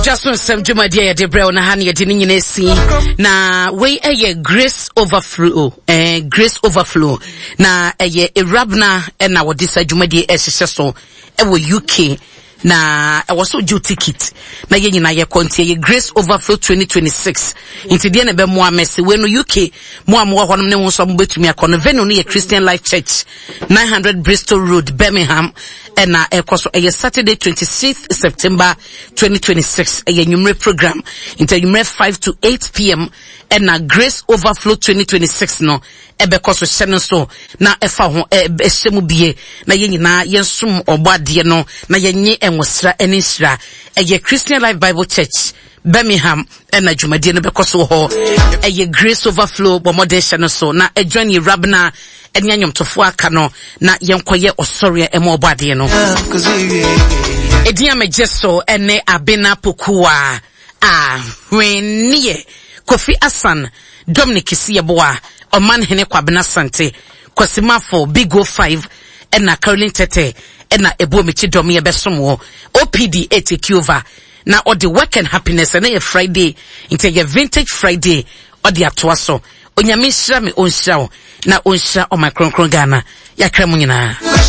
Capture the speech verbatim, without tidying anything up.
Just on some Juma dear Debra na hani yadini nyinesi na we eye grace overflow eh grace overflow na eye irabna na wodisa Juma die ehyeso ewo U K na I was so due ticket na ye nyina ye kontie ye grace overflow twenty twenty-six into die na be mo amese we no U K mo amwo honom ne won so mbetumi akono venue no ye Christian Life Church nine hundred Bristol Road Birmingham and na ekoso ye Saturday twenty-sixth September twenty twenty-six ye numere program into numere five to eight p m and na grace overflow twenty twenty-six no ebekoso hyeno so na efa ho ehyemu bie na ye nyina yensum obade no na yenye enwosra enisra eye Christian Life Bible Church Birmingham and na dwumade no bekoso ho eye grace overflow bomode hyeno so na adwane rabna enyanyom tofo aka no na yenkoye osoria emo obade no edia mejeso ene abena pokua ah wenie Kofi Asan Dominic Siyeboa Oman Hene Kwabena Sante Kwasimafo Big O five ena Caroline Tete ena Ebo Michi Domi Ebesomo O P D A take over na all the work and happiness na ye Friday into ye vintage Friday or the atoaso onyame hira me onhira na onhira o my kronkron Ghana ya kremu nyina.